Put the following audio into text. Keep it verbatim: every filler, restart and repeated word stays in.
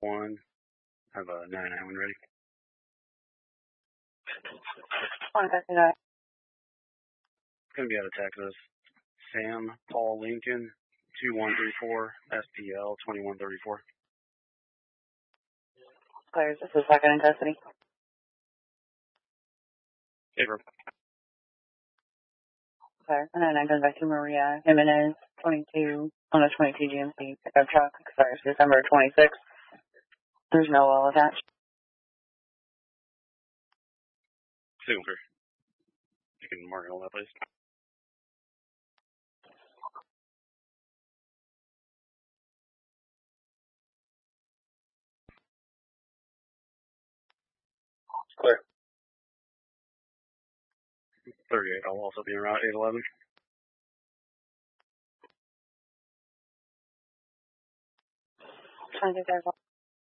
one. Have a nine nine one ready. One fifty nine. Gonna be out of Texas. Sam Paul Lincoln, two one three four, S P L twenty one thirty four. Players, this is second in custody. Favor. Clear. And then I goes back to Maria Jimenez, twenty-two, on a twenty-two G M C pickup truck, expires December twenty-sixth. There's no wall attached. Signature. You can mark all that, please. Clear. thirty-eight, I'll also be around eight eleven. twenty-two